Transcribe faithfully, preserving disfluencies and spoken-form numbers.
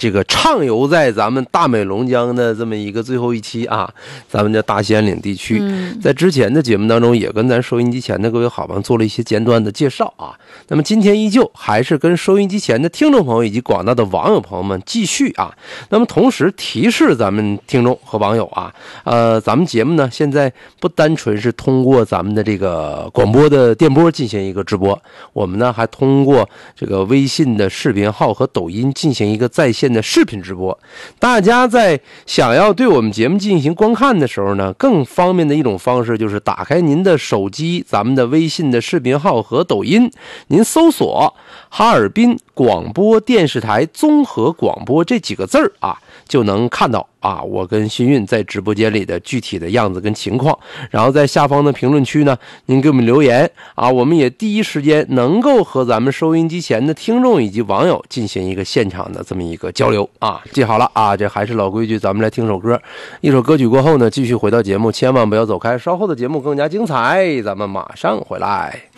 这个畅游在咱们大美龙江的这么一个最后一期啊，咱们的大兴安岭地区， 嗯、 在之前的节目当中也跟咱收音机前的各位好朋友做了一些简短的介绍啊。那么今天依旧还是跟收音机前的听众朋友以及广大的网友朋友们继续啊。那么同时提示咱们听众和网友啊，呃，咱们节目呢现在不单纯是通过咱们的这个广播的电波进行一个直播，我们呢还通过这个微信的视频号和抖音进行一个在线的视频直播。大家在想要对我们节目进行观看的时候呢，更方便的一种方式就是打开您的手机，咱们的微信的视频号和抖音，您搜索哈尔滨广播电视台综合广播这几个字儿啊，就能看到啊我跟新运在直播间里的具体的样子跟情况。然后在下方的评论区呢，您给我们留言啊，我们也第一时间能够和咱们收音机前的听众以及网友进行一个现场的这么一个交流啊。记好了啊，这还是老规矩，咱们来听首歌。一首歌曲过后呢，继续回到节目，千万不要走开，稍后的节目更加精彩，咱们马上回来。